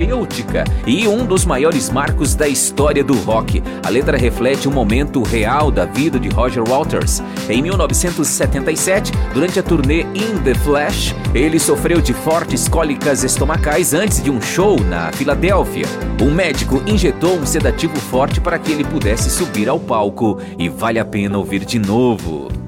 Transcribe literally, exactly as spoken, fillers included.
terapêutica e um dos maiores marcos da história do rock. A letra reflete um momento real da vida de Roger Waters. Em mil novecentos e setenta e sete, durante a turnê In The Flesh, ele sofreu de fortes cólicas estomacais antes de um show na Filadélfia. Um médico injetou um sedativo forte para que ele pudesse subir ao palco, e vale a pena ouvir de novo.